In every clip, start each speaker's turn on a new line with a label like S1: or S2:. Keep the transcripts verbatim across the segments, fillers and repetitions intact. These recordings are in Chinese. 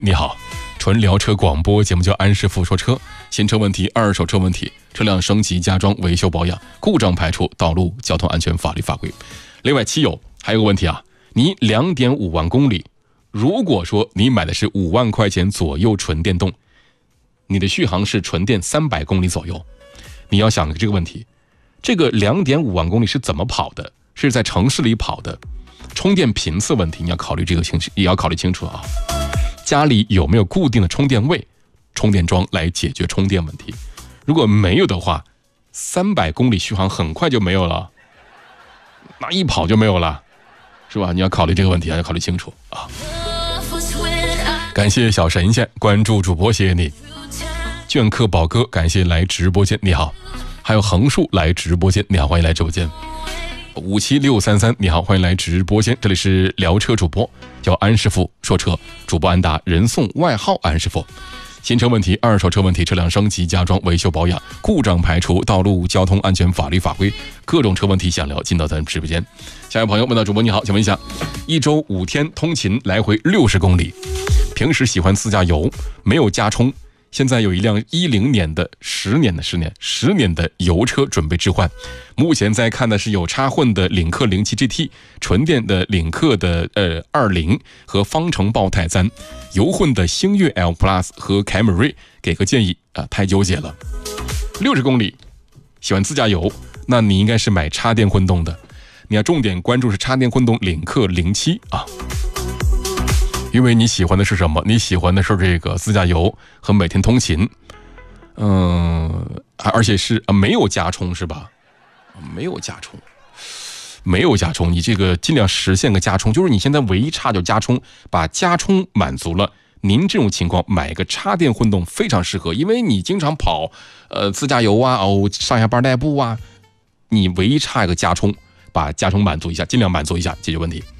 S1: 你好，纯聊车广播节目叫安师傅说车，新车问题、二手车问题、车辆升级加装、维修保养、故障排除、道路交通安全法律法规。另外，汽油还有个问题啊，你 两点五万公里，如果说你买的是五万块钱左右纯电动，你的续航是纯电三百公里左右，你要想这个问题，这个 两点五万公里是怎么跑的？是在城市里跑的，充电频次问题你要考虑这个清楚，也要考虑清楚啊。家里有没有固定的充电位、充电桩来解决充电问题？如果没有的话，三百公里续航很快就没有了，那一跑就没有了，是吧？你要考虑这个问题，要考虑清楚啊。感谢小神仙关注主播，谢谢你。镌刻宝哥，感谢来直播间，你好。还有横竖来直播间，你好，欢迎来直播间。五七六三三，你好，欢迎来直播间，这里是聊车主播，叫安师傅说车，主播安达，人送外号安师傅。新车问题、二手车问题、车辆升级加装、维修保养、故障排除、道路交通安全法律法规，各种车问题想聊，进到咱们直播间。下一位朋友问到主播，你好，请问一下，一周五天通勤来回六十公里，平时喜欢自驾游，没有加充，现在有一辆一零年的十年的十年十年的油车准备置换，目前在看的是有插混的领克零七 G T、 纯电的领克的呃二零和方程豹泰三，油混的星越 L Plus 和凯美瑞，给个建议啊，太纠结了。六十公里，喜欢自驾游，那你应该是买插电混动的，你要重点关注是插电混动领克零七啊。因为你喜欢的是什么？你喜欢的是这个自驾游和每天通勤，嗯，而且是啊没有加充是吧？没有加充，没有加充，你这个尽量实现个加充，就是你现在唯一差就加充，把加充满足了，您这种情况买一个插电混动非常适合，因为你经常跑呃自驾游啊，哦上下班代步啊，你唯一差一个加充，把加充满足一下，尽量满足一下，解决问题。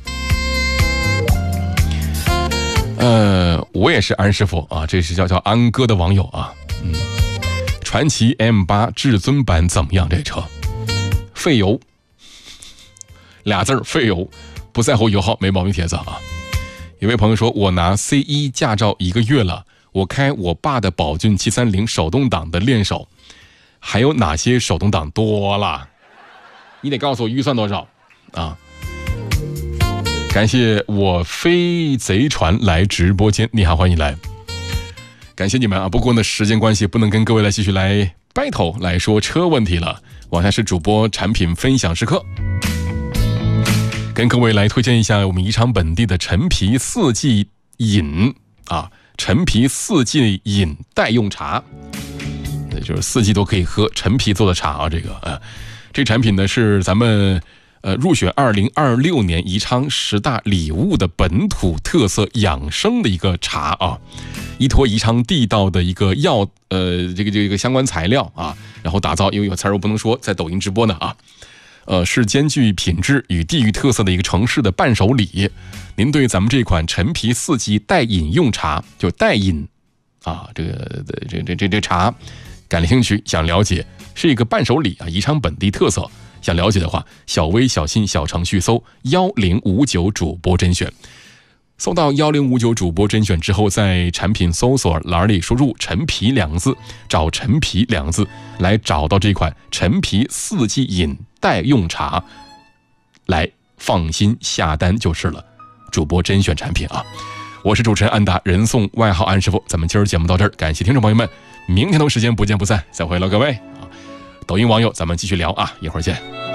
S1: 呃，我也是安师傅啊，这是叫叫安哥的网友啊，嗯，传祺 M 八 至尊版怎么样？这车费油，俩字儿费油，不在乎油耗，没毛病，帖子啊。有位朋友说，我拿 C 一 驾照一个月了，我开我爸的宝骏七三零手动挡的练手，还有哪些手动挡？多了，你得告诉我预算多少啊？感谢我飞贼船来直播间，你好，欢迎来，感谢你们啊！不过呢，时间关系不能跟各位来继续来 battle 来说车问题了。往下是主播产品分享时刻，跟各位来推荐一下我们宜昌本地的陈皮四季饮啊，陈皮四季饮代用茶，也就是四季都可以喝陈皮做的茶啊。这个啊，这产品呢是咱们。呃，入选二零二六年宜昌十大礼物的本土特色养生的一个茶啊，依托宜昌地道的一个药呃这个这个相关材料啊，然后打造，因为有词儿我不能说，在抖音直播呢啊，呃是兼具品质与地域特色的一个城市的伴手礼。您对咱们这款陈皮四季代饮用茶，就代饮啊，这个这这这这茶感兴趣，想了解，是一个伴手礼啊，宜昌本地特色。想了解的话，小微小信小程序搜一零五九主播甄选，搜到一零五九主播甄选之后，在产品搜索栏里输入陈皮两个字，找陈皮两个字来找到这款陈皮四季饮代用茶，来放心下单就是了。主播甄选产品啊，我是主持人安达，人送外号安师傅。咱们今儿节目到这儿，感谢听众朋友们，明天同时间不见不散，再会了各位。抖音网友，咱们继续聊啊，一会儿见。